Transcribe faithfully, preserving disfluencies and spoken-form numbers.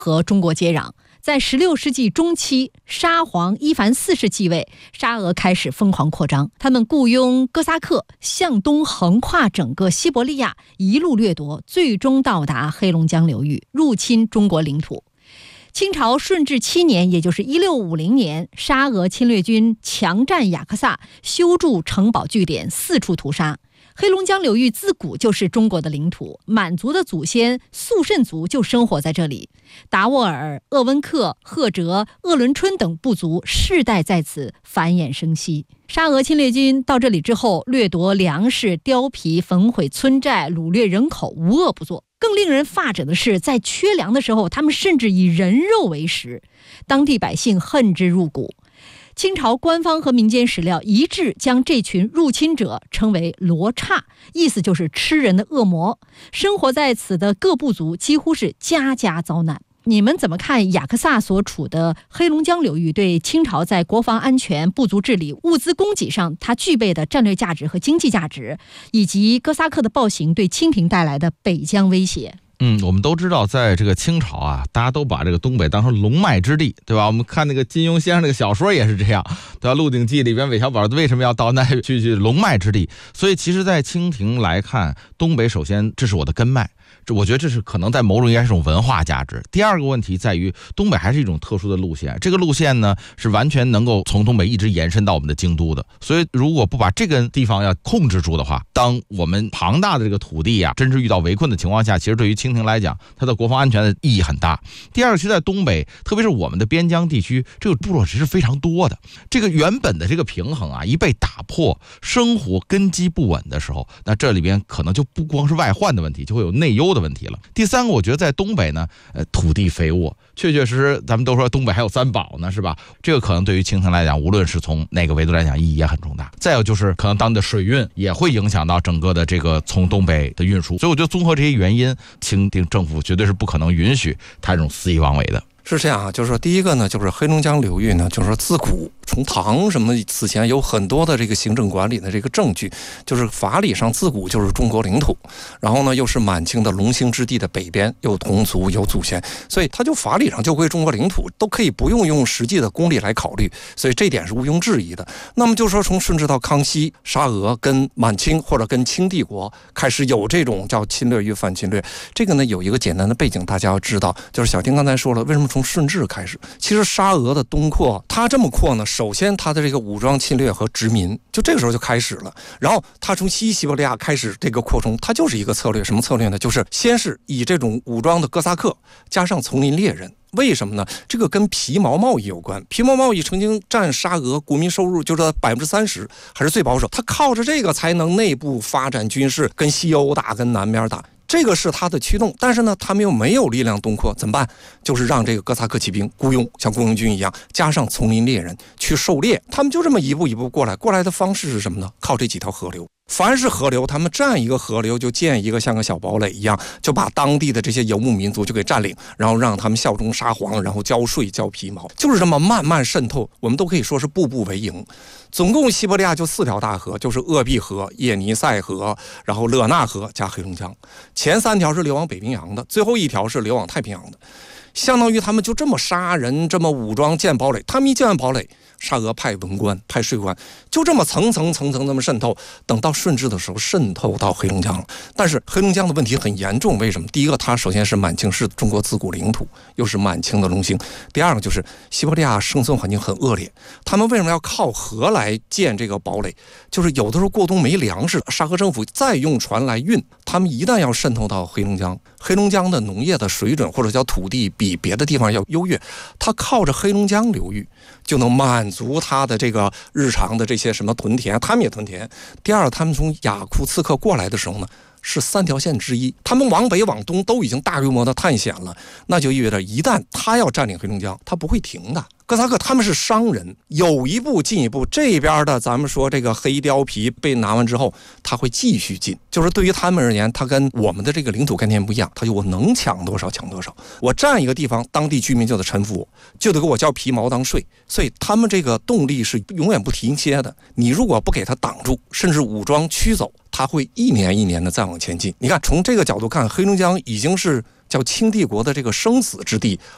和中国接壤。在十六世纪中期，沙皇伊凡四世继位，沙俄开始疯狂扩张。他们雇佣哥萨克向东横跨整个西伯利亚，一路掠夺，最终到达黑龙江流域，入侵中国领土。清朝顺治七年，也就是一六五零年，沙俄侵略军强占雅克萨，修筑城堡据点，四处屠杀。黑龙江流域自古就是中国的领土，满族的祖先肃慎族就生活在这里，达斡尔、鄂温克、赫哲、鄂伦春等部族世代在此繁衍生息。沙俄侵略军到这里之后，掠夺粮食、貂皮、焚毁村寨、掳掠人口，无恶不作。更令人发指的是，在缺粮的时候，他们甚至以人肉为食，当地百姓恨之入骨。清朝官方和民间史料一致将这群入侵者称为罗刹，意思就是吃人的恶魔。生活在此的各部族几乎是家家遭难。你们怎么看雅克萨所处的黑龙江流域对清朝在国防安全、部族治理、物资供给上它具备的战略价值和经济价值，以及哥萨克的暴行对清廷带来的北疆威胁？ 嗯，我们都知道，在这个清朝啊，大家都把这个东北当成龙脉之地，对吧？我们看那个金庸先生那个小说也是这样，对吧？《鹿鼎记》里边韦小宝为什么要到那去去龙脉之地？所以其实在清廷来看，东北首先这是我的根脉，这我觉得这是可能在某种应该是一种文化价值。第二个问题在于，东北还是一种特殊的路线，这个路线呢是完全能够从东北一直延伸到我们的京都的。所以如果不把这个地方要控制住的话，当我们庞大的这个土地啊，真是遇到围困的情况下，其实对于清廷来讲，它的国防安全的意义很大。第二个，其实在东北，特别是我们的边疆地区，这个部落其实非常多的，这个原本的这个平衡啊，一被打破，生活根基不稳的时候，那这里边可能就不光是外患的问题，就会有内忧的问题了。第三个，我觉得在东北呢，呃，土地肥沃，确确实实，咱们都说东北还有三宝呢，是吧？这个可能对于清廷来讲，无论是从哪个维度来讲，意义也很重大。再有就是，可能当地的水运也会影响到整个的这个从东北的运输。所以我觉得综合这些原因，清廷政府绝对是不可能允许他这种肆意妄为的。 是这样啊，就是说第一个呢，就是黑龙江流域呢，就是说自古从唐什么此前有很多的这个行政管理的这个证据，就是法理上自古就是中国领土，然后呢又是满清的龙兴之地的北边，有同族有祖先，所以它就法理上就归中国领土，都可以不用用实际的功力来考虑，所以这点是毋庸置疑的。那么就说从顺治到康熙，沙俄跟满清或者跟清帝国开始有这种叫侵略与反侵略，这个呢有一个简单的背景大家要知道，就是小丁刚才说了，为什么从顺治开始，其实沙俄的东扩，它这么扩呢，首先它的这个武装侵略和殖民就这个时候就开始了，然后它从西西伯利亚开始这个扩充，它就是一个策略，什么策略呢？就是先是以这种武装的哥萨克加上丛林猎人。为什么呢？这个跟皮毛贸易有关，皮毛贸易曾经占沙俄国民收入就是百分之三十，还是最保守，它靠着这个才能内部发展军事，跟西欧打，跟南边打。这个是他的驱动，但是呢，他们又没有力量东扩，怎么办？就是让这个哥萨克骑兵雇佣，像雇佣军一样，加上丛林猎人去狩猎，他们就这么一步一步过来。过来的方式是什么呢？靠这几条河流。凡是河流，他们占一个河流就建一个像个小堡垒一样，就把当地的这些游牧民族就给占领，然后让他们效忠沙皇，然后交税交皮毛，就是这么慢慢渗透。我们都可以说是步步为营。总共西伯利亚就四条大河，就是鄂毕河、叶尼塞河，然后勒纳河加黑龙江。前三条是流往北冰洋的，最后一条是流往太平洋的。相当于他们就这么杀人，这么武装建堡垒。他们一建完堡垒，沙俄派文官派税官，就这么层层层层这么渗透。等到顺治的时候，渗透到黑龙江了。但是黑龙江的问题很严重，为什么？第一个，它首先是满清是中国自古领土，又是满清的龙兴。第二个就是西伯利亚生存环境很恶劣，他们为什么要靠河来建这个堡垒？就是有的时候过冬没粮食，沙俄政府再用船来运，他们一旦要渗透到黑龙江，黑龙江的农业的水准或者叫土地比别的地方要优越，它靠着黑龙江流域就能满足它的这个日常的这些什么屯田，他们也屯田。第二，他们从雅库茨克过来的时候呢，是三条线之一，他们往北往东都已经大规模的探险了，那就意味着一旦他要占领黑龙江，他不会停的。哥萨克他们是商人，有一步进一步，这边的咱们说这个黑貂皮被拿完之后，他会继续进，就是对于他们而言，他跟我们的这个领土概念不一样，他就我能抢多少抢多少，我占一个地方，当地居民就得臣服我，就得给我交皮毛当税，所以他们这个动力是永远不停歇的。你如果不给他挡住，甚至武装驱走，他会一年一年的再往前进。你看，从这个角度看，黑龙江已经是叫清帝国的这个生死之地，